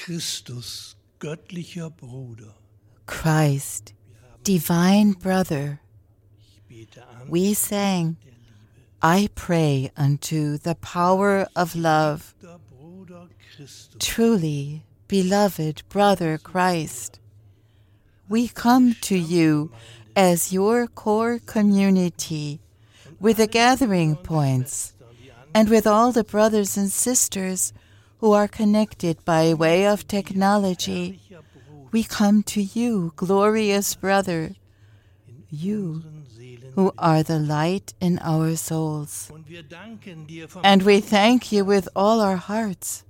Christus, göttlicher Bruder, Christ, divine brother, we sang, I pray unto the power of love. Truly, beloved brother Christ, we come to you as your core community with the gathering points and with all the brothers and sisters who are connected by way of technology. We come to you, glorious brother, you who are the light in our souls. And we thank you with all our hearts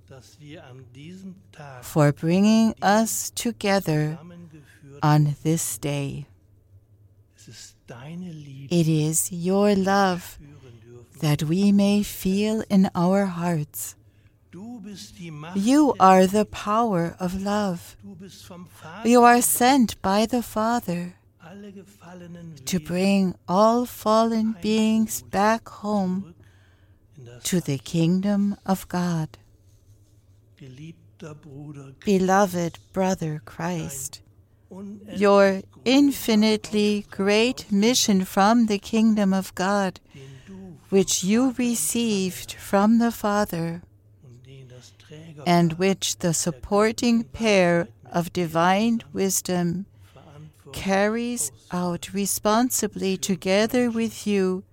for bringing us together on this day. It is your love that we may feel in our hearts. You are the power of love. You are sent by the Father to bring all fallen beings back home to the kingdom of God. Beloved brother Christ, your infinitely great mission from the kingdom of God, which you received from the Father, and which the supporting pair of divine wisdom carries out responsibly together with you,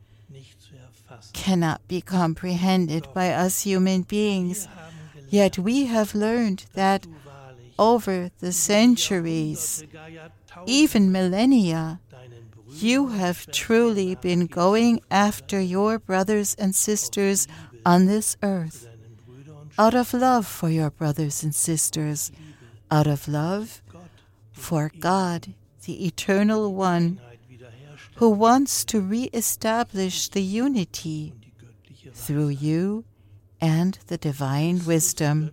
cannot be comprehended by us human beings. Yet we have learned that over the centuries, even millennia, you have truly been going after your brothers and sisters on this earth, out of love for your brothers and sisters, out of love for God, the Eternal One, who wants to re-establish the unity through you and the divine wisdom.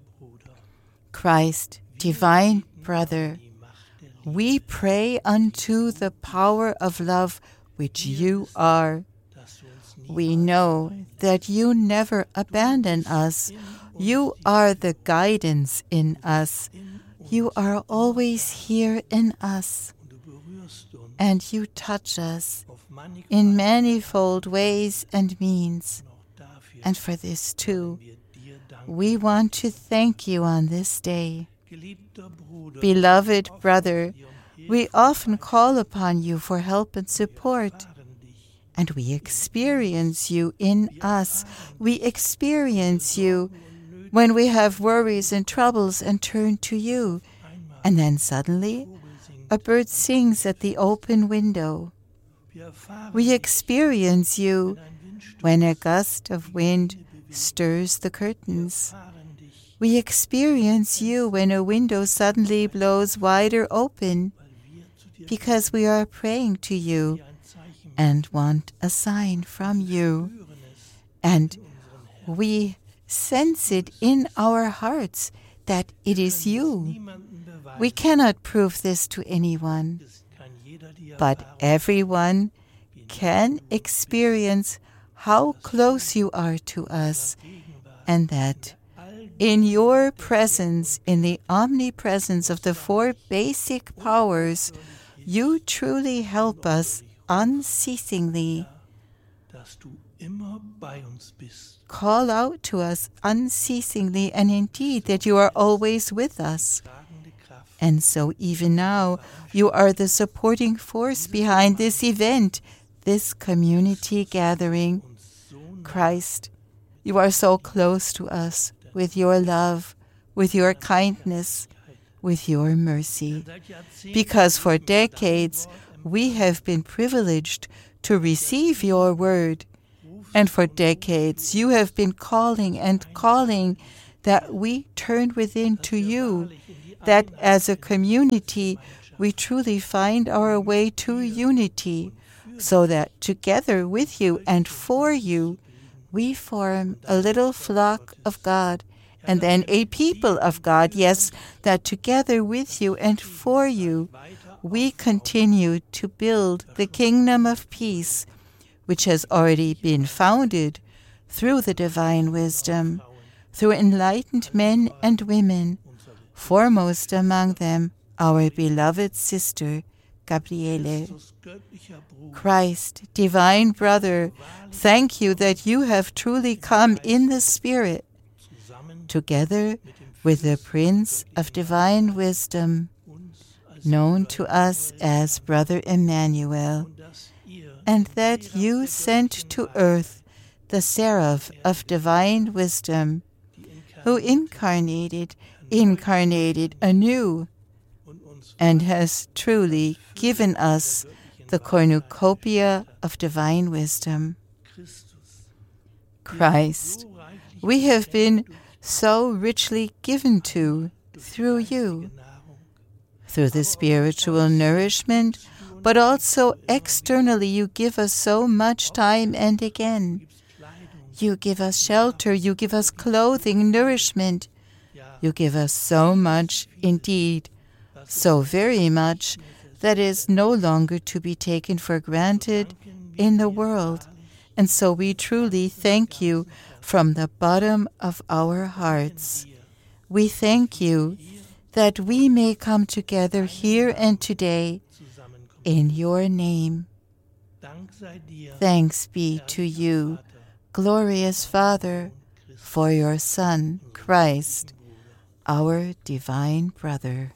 Christ, divine brother, we pray unto the power of love which you are. We know that you never abandon us. You are the guidance in us. You are always here in us. And you touch us in manifold ways and means. And for this too, we want to thank you on this day. Beloved brother, we often call upon you for help and support, and we experience you in us. We experience you when we have worries and troubles and turn to you, and then suddenly a bird sings at the open window. We experience you when a gust of wind stirs the curtains. We experience you when a window suddenly blows wider open, because we are praying to you and want a sign from you. And we sense it in our hearts that it is you. We cannot prove this to anyone, but everyone can experience how close you are to us, and that in your presence, in the omnipresence of the four basic powers, you truly help us unceasingly. Call out to us unceasingly, and indeed that you are always with us. And so even now, you are the supporting force behind this event, this community gathering. Christ, you are so close to us with your love, with your kindness, with your mercy. Because for decades, we have been privileged to receive your word. And for decades, you have been calling and calling that we turn within to you, that as a community, we truly find our way to unity, so that together with you and for you, we form a little flock of God, and then a people of God. Yes, that together with you and for you, we continue to build the kingdom of peace, which has already been founded through the divine wisdom, through enlightened men and women foremost among them our beloved sister, Gabriele. Christus göttlicher Bruder, Christ, divine brother, thank you that you have truly come in the Spirit, zusammen together with the Prince of divine wisdom, uns als known to us as Brother Emmanuel, und dass ihr and that you sent to earth the Seraph of divine wisdom, who incarnated anew, und uns and has truly given us the cornucopia of divine wisdom. Christus Christ, so reichlich we have been so richly given to through you, Nahrung, through the spiritual nourishment, but also externally you give us so much time and again. gibst Kleidung, You give us shelter, you give us clothing, nourishment. ja, You give us so much indeed, so very much that is no longer to be taken for granted in the world. And so we truly thank you from the bottom of our hearts. We thank you that we may come together here and today zusammenkommen. in your name. Dank sei dir, Thanks be to you, glorious Father, for your Son, Christ, our divine brother.